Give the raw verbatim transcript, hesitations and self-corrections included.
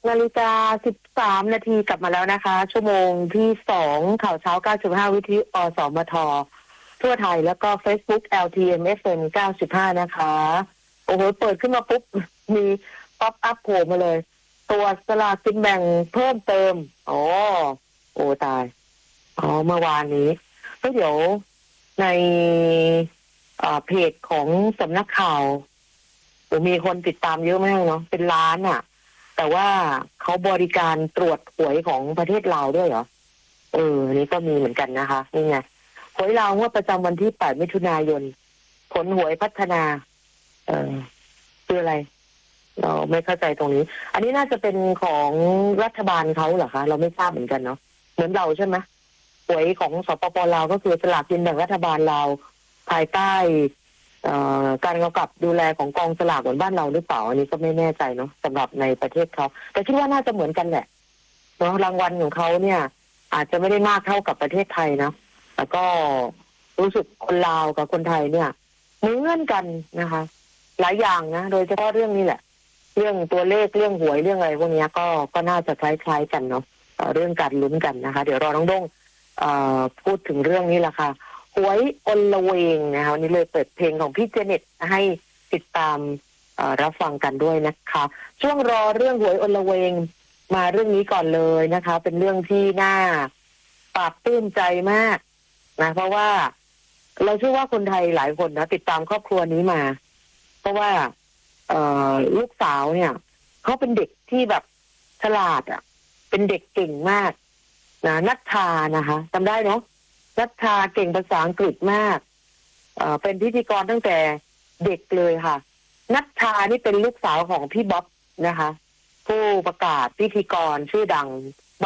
นาฬิกาสิบสามนาทีกลับมาแล้วนะคะชั่วโมงที่สองข่าวเช้าเก้าสิบห้าวิทยุอสมททั่วไทยแล้วก็ Facebook แอล ที เอ็ม เอฟ เอ็ม เก้าสิบห้านะคะโอ้โหเปิดขึ้นมาปุ๊บมีป๊อปอัพโผล่มาเลยตัวสลากกินแบ่งเพิ่มเติมอ๋อโอ้ตายอ๋อเมื่อวานนี้ก็เดี๋ยวในเพจของสำนักข่าวมีคนติดตามเยอะมากเนาะเป็นล้านอ่ะแต่ว่าเขาบริการตรวจหวยของประเทศลาวด้วยเหรอเออนี่ก็มีเหมือนกันนะคะนี่ไงหวยลาวงวดประจำวันที่แปดมิถุนายนผลหวยพัฒนาเออคืออะไรเราไม่เข้าใจตรงนี้อันนี้น่าจะเป็นของรัฐบาลเขาเหรอคะเราไม่ทราบเหมือนกันเนาะเหมือนเราใช่ไหมหวยของสปปลาวก็คือสลากกินแบ่งรัฐบาลลาวภายใต้การกำกับดูแลของกองสลากเหมือนบ้านเราหรือเปล่าอันนี้ก็ไม่แน่ใจเนาะสำหรับในประเทศเขาแต่คิดว่าน่าจะเหมือนกันแหละเนาะรางวัลของเขาเนี่ยอาจจะไม่ได้มากเท่ากับประเทศไทยนะแต่ก็รู้สึกคนลาวกับคนไทยเนี่ยเหมือนกันนะคะหลายอย่างนะโดยเฉพาะเรื่องนี้แหละเรื่องตัวเลขเรื่องหวยเรื่องอะไรพวกนี้ก็ก็น่าจะคล้ายๆกันเนาะเรื่องการลุ้นกันนะคะเดี๋ยวรอน้องด้งพูดถึงเรื่องนี้แหละค่ะหวยอลเวงนะคะวันนี้เลยเปิดเพลงของพี่เจเน็ตให้ติดตามรับฟังกันด้วยนะคะช่วงรอเรื่องหวยอลเวงมาเรื่องนี้ก่อนเลยนะคะเป็นเรื่องที่น่าปลาบปลื้มใจมากนะเพราะว่าเราเชื่อว่าคนไทยหลายคนนะติดตามครอบครัวนี้มาเพราะว่าลูกสาวเนี่ยเขาเป็นเด็กที่แบบฉลาดอ่ะเป็นเด็กเก่งมากนะนัทธานะคะจำได้เนาะนัทธาเก่งภาษาอังกฤษมากเอ่อเป็นพิธีกรตั้งแต่เด็กเลยค่ะนัทธานี่เป็นลูกสาวของพี่บ๊อบนะคะผู้ประกาศพิธีกรชื่อดัง